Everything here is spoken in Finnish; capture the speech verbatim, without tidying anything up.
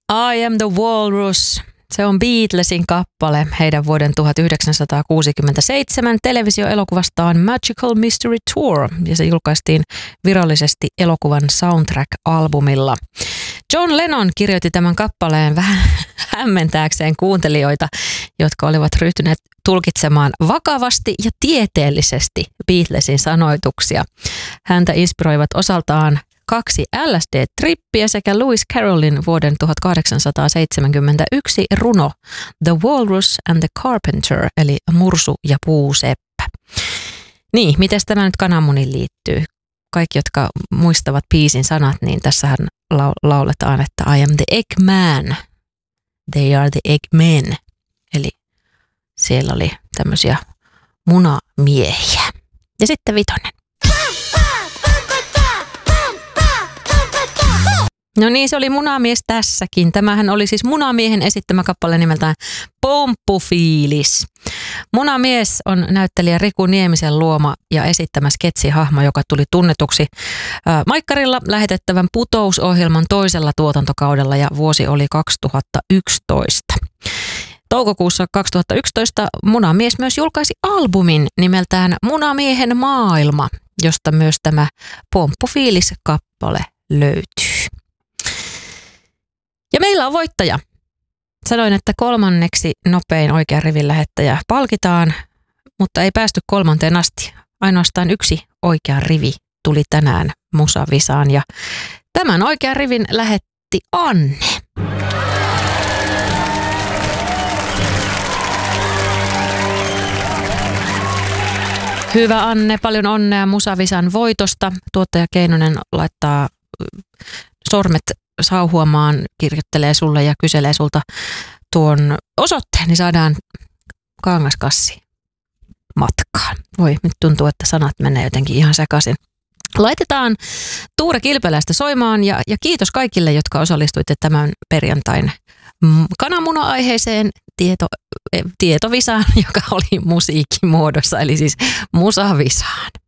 I am the Walrus. Se on Beatlesin kappale heidän vuoden tuhatyhdeksänsataakuusikymmentäseitsemän televisioelokuvastaan Magical Mystery Tour, ja se julkaistiin virallisesti elokuvan soundtrack-albumilla. John Lennon kirjoitti tämän kappaleen vähän hämmentääkseen kuuntelijoita, jotka olivat ryhtyneet tulkitsemaan vakavasti ja tieteellisesti Beatlesin sanoituksia. Häntä inspiroivat osaltaan kaksi L S D-trippiä sekä Lewis Carrollin vuoden tuhatkahdeksansataaseitsemänkymmentäyksi runo The Walrus and the Carpenter, eli Mursu ja puuseppä. Niin, miten tämä nyt kananmuniin liittyy? Kaikki, jotka muistavat biisin sanat, niin tässähän lauletaan, että I am the Eggman, they are the Eggmen. Eli siellä oli tämmöisiä munamiehiä. Ja sitten vitonen. No niin, se oli Munamies tässäkin. Tämähän oli siis Munamiehen esittämä kappale nimeltään Pomppufiilis. Munamies on näyttelijä Riku Niemisen luoma ja esittämä sketsihahmo, joka tuli tunnetuksi Maikkarilla lähetettävän Putous-ohjelman toisella tuotantokaudella, ja vuosi oli kaksituhattayksitoista. Toukokuussa kaksituhattayksitoista Munamies myös julkaisi albumin nimeltään Munamiehen maailma, josta myös tämä Pomppufiilis-kappale löytyy. Ja meillä on voittaja. Sanoin, että kolmanneksi nopein oikean rivin lähettäjä palkitaan, mutta ei päästy kolmanteen asti. Ainoastaan yksi oikea rivi tuli tänään Musavisaan, ja tämän oikean rivin lähetti Anne. Hyvä Anne, paljon onnea Musavisan voitosta. Tuottaja Keinonen laittaa sormet sauhuamaan, kirjoittelee sulle ja kyselee sulta tuon osoitteen, niin saadaan kangaskassi matkaan. Voi, nyt tuntuu, että sanat menee jotenkin ihan sekaisin. Laitetaan Tuure Kilpeläistä soimaan, ja, ja kiitos kaikille, jotka osallistuitte tämän perjantain kananmuna-aiheeseen tieto, tietovisaan, joka oli musiikkimuodossa, eli siis Musavisaan.